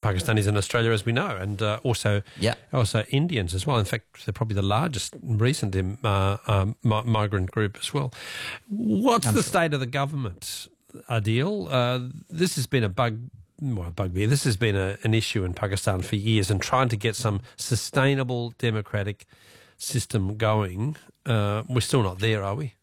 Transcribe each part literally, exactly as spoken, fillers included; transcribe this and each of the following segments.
Pakistanis in Australia, as we know, and uh, also Yeah. also Indians as well. In fact, they're probably the largest recent uh, um, mi- migrant group as well. What's I'm the sure. state of the government, Adil? Uh, this has been a bug. Well, bugbear. This has been a, an issue in Pakistan for years, and trying to get some sustainable democratic system going. Uh, we're still not there, are we?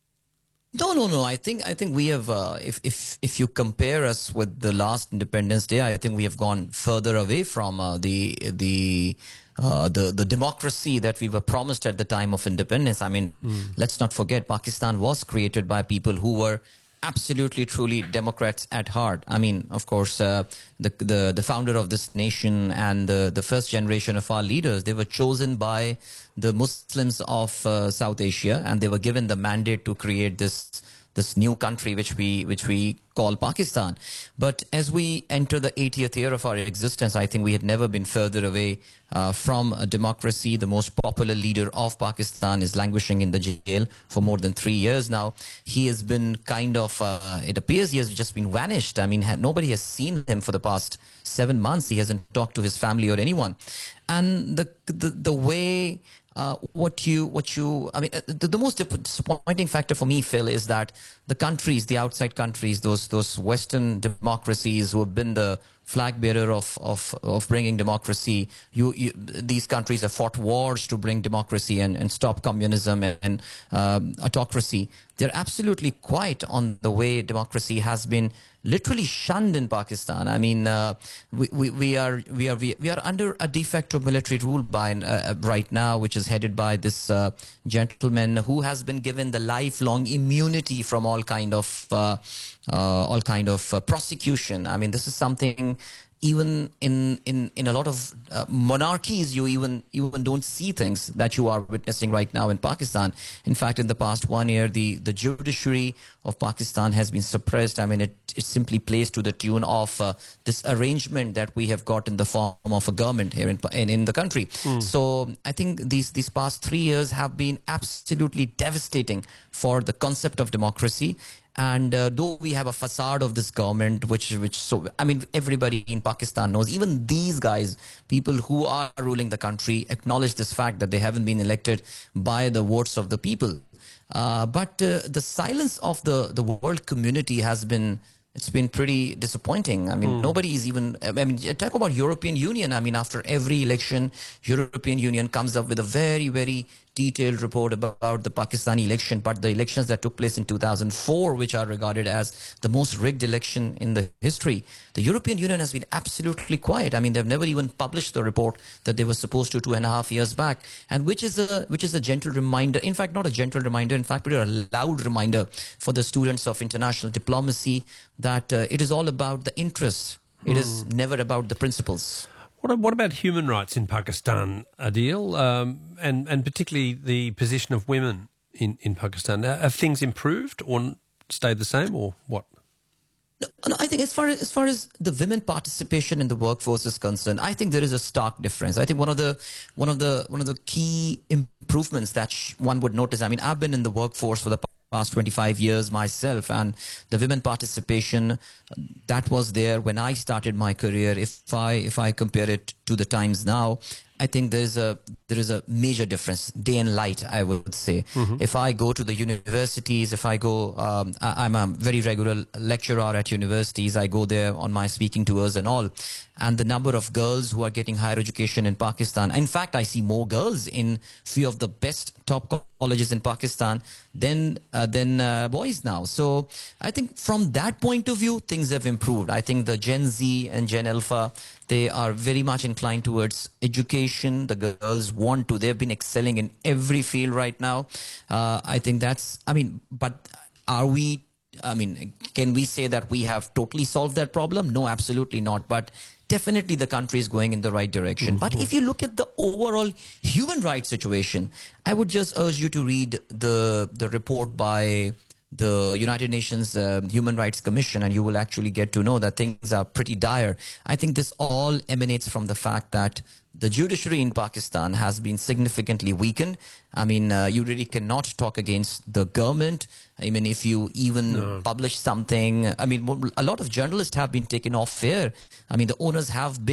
No, no, no. I think I think we have. Uh, if if if you compare us with the last Independence Day, I think we have gone further away from uh, the the. Uh, the the democracy that we were promised at the time of independence. I mean, mm. let's not forget, Pakistan was created by people who were absolutely, truly Democrats at heart. I mean, of course, uh, the the the founder of this nation and the the first generation of our leaders, they were chosen by the Muslims of uh, South Asia, and they were given the mandate to create this this new country which we which we call Pakistan. But as we enter the eightieth year of our existence, I think we had never been further away uh, from a democracy. The most popular leader of Pakistan is languishing in the jail for more than three years now. He has been kind of, uh, it appears he has just been vanished. I mean, ha- nobody has seen him for the past seven months. He hasn't talked to his family or anyone. And the the, the way... Uh, what you, what you, I mean, uh, the, the most disappointing factor for me, Phil, is that the countries, the outside countries, those those Western democracies who have been the flag bearer of of, of bringing democracy, you, you these countries have fought wars to bring democracy and, and stop communism and, and um, autocracy. They're absolutely quiet on the way democracy has been literally shunned in Pakistan. I mean, uh, we, we we are we are we, we are under a de facto military rule by uh, right now, which is headed by this uh, gentleman who has been given the lifelong immunity from all kind of uh, uh, all kind of uh, prosecution. I mean, this is something. Even in, in, in a lot of uh, monarchies, you even even don't see things that you are witnessing right now in Pakistan. In fact, in the past one year, the, the judiciary of Pakistan has been suppressed. I mean, it, it simply plays to the tune of uh, this arrangement that we have got in the form of a government here in in, in the country. Mm. So I think these, these past three years have been absolutely devastating for the concept of democracy. And uh, though we have a facade of this government, which, which so, I mean, everybody in Pakistan knows, even these guys, people who are ruling the country, acknowledge this fact that they haven't been elected by the votes of the people. Uh, but uh, the silence of the, the world community has been, it's been pretty disappointing. I mean, mm. nobody is even, I mean, talk about European Union. I mean, after every election, European Union comes up with a very, very detailed report about the Pakistani election, but the elections that took place in two thousand four, which are regarded as the most rigged election in the history, the European Union has been absolutely quiet. I mean, they've never even published the report that they were supposed to two and a half years back, and which is a which is a gentle reminder. In fact, not a gentle reminder. In fact, a loud reminder for the students of international diplomacy that uh, it is all about the interests. It mm. is never about the principles. What, what about human rights in Pakistan, Adil, um, and, and particularly the position of women in, in Pakistan? Have things improved or stayed the same, or what? No, no, I think as far as, as far as the women participation in the workforce is concerned, I think there is a stark difference. I think one of the one of the one of the key improvements that sh- one would notice. I mean, I've been in the workforce for the past twenty-five years myself, and the women participation that was there when I started my career. If I if I compare it to the times now, I think there's a there is a major difference, day and light, I would say. Mm-hmm. If I go to the universities, if I go, um, I, I'm a very regular lecturer at universities. I go there on my speaking tours and all. And the number of girls who are getting higher education in Pakistan. In fact, I see more girls in few of the best top colleges in Pakistan than uh, than uh, boys now. So I think from that point of view, things have improved. I think the Gen Z and Gen Alpha, they are very much inclined towards education. The girls want to. They've been excelling in every field right now. Uh, I think that's, I mean, but are we, I mean, can we say that we have totally solved that problem? No, absolutely not. But definitely the country is going in the right direction. Mm-hmm. But if you look at the overall human rights situation, I would just urge you to read the the report by the United Nations uh, Human Rights Commission, and you will actually get to know that things are pretty dire. I think this all emanates from the fact that the judiciary in Pakistan has been significantly weakened. I mean, uh, you really cannot talk against the government. I mean, if you even no. publish something, I mean, a lot of journalists have been taken off air. I mean, the owners have been